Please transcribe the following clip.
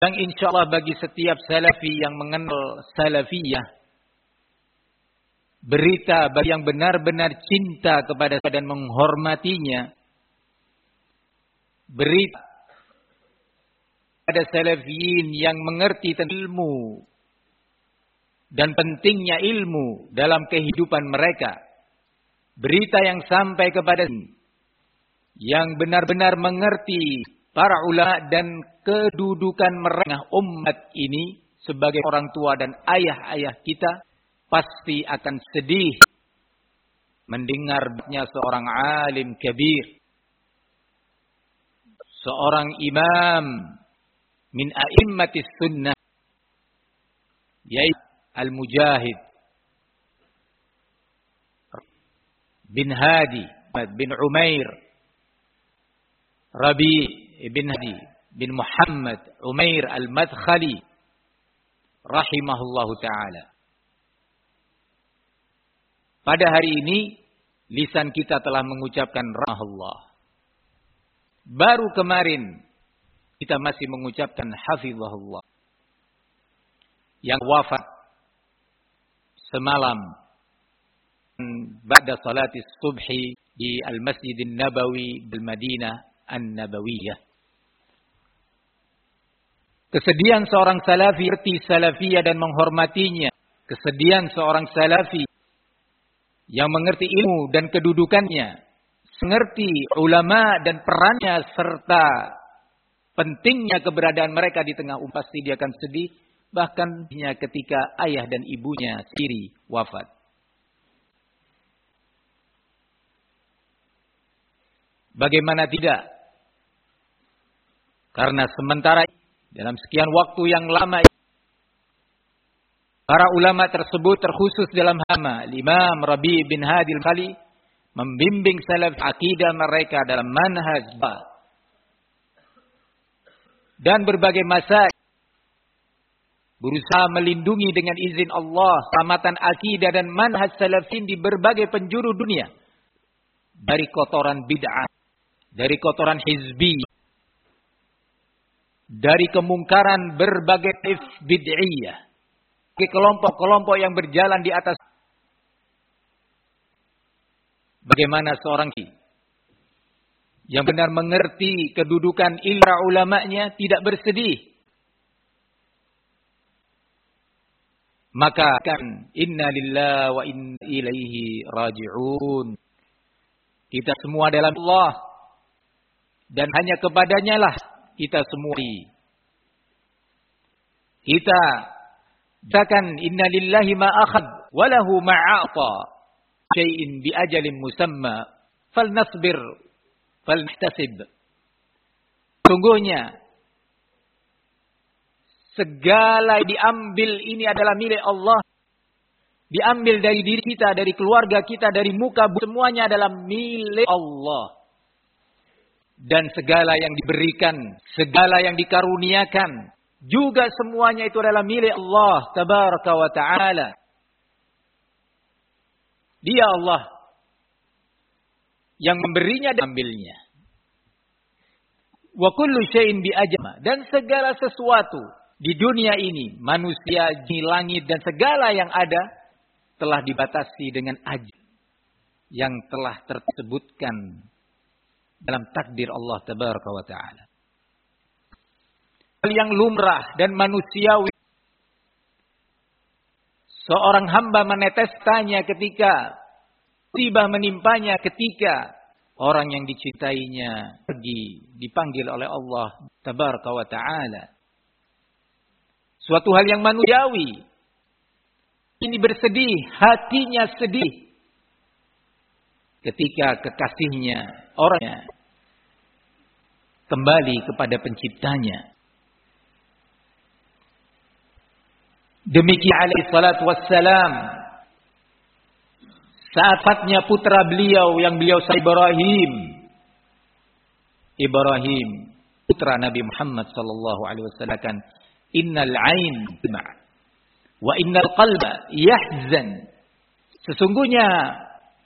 Dan insya Allah bagi setiap salafi yang mengenal salafiyah, berita bagi yang benar-benar cinta kepada dan menghormatinya, berita pada salafiyin yang mengerti tentang ilmu dan pentingnya ilmu dalam kehidupan mereka. Berita yang sampai kepada yang benar-benar mengerti para ulama dan kedudukan mereka umat ini sebagai orang tua dan ayah-ayah kita, pasti akan sedih mendengarnya seorang alim kabir, seorang imam min a'immatis sunnah, yaitu Al-Mujahid bin Hadi bin Umair Rabi bin Hadi bin Muhammad Umair Al-Madkhali rahimahullahu ta'ala. Pada hari ini lisan kita telah mengucapkan rahmatullah. Baru kemarin kita masih mengucapkan hafizahullah yang wafat semalam ba'da salatis subhi di Al-Masjidin Nabawi di Madinah An-Nabawiyah. Kesedihan seorang salafi, arti salafiyah dan menghormatinya. Kesedihan seorang salafi yang mengerti ilmu dan kedudukannya, mengerti ulama dan perannya serta pentingnya keberadaan mereka di tengah umat, pasti dia akan sedih. Bahkan ketika ayah dan ibunya sendiri wafat. Bagaimana tidak? Karena sementara dalam sekian waktu yang lama, para ulama tersebut terkhusus dalam hama Imam Rabi bin Hadi Al-Madkhali membimbing salaf akidah mereka dalam manhaj dan berbagai masalah, berusaha melindungi dengan izin Allah selamatan akidah dan manhaj salafin di berbagai penjuru dunia dari kotoran bid'ah, dari kotoran hizbi, dari kemungkaran berbagai bid'iyah, kelompok-kelompok yang berjalan di atas. Bagaimana seorang yang benar mengerti kedudukan ilmu ulamanya tidak bersedih? Maka kan inna lillahi wa inna ilaihi raji'un. Kita semua dalam Allah dan hanya kepadanya lah kita semua. Kita katakan inna lillahi ma akhad wa lahu ma a'ta syai'in bi ajalin musamma falnasbir falnihtasib. Sungguhnya segala diambil ini adalah milik Allah. Diambil dari diri kita, dari keluarga kita, dari muka, semuanya adalah milik Allah. Dan segala yang diberikan, segala yang dikaruniakan, juga semuanya itu adalah milik Allah tabaraka wa ta'ala. Dia Allah yang memberinya dan ambilnya. Wa kullu syai'in bi ajama, dan segala sesuatu di dunia ini, manusia, jin, langit, dan segala yang ada, telah dibatasi dengan ajal yang telah tersebutkan dalam takdir Allah tabaraka wa ta'ala. Hal yang lumrah dan manusiawi. Seorang hamba meneteskannya ketika musibah menimpanya, ketika orang yang dicintainya pergi, dipanggil oleh Allah tabaraka wa ta'ala. Suatu hal yang manusiawi. Ini bersedih, hatinya sedih. Ketika kekasihnya, orangnya, kembali kepada penciptanya. Demikian alaihi salatu wassalam. Saatnya putra beliau yang beliau Ibrahim. Ibrahim, putra Nabi Muhammad sallallahu alaihi wasallam. Innal 'ain wa innal qalba yahzan. Sesungguhnya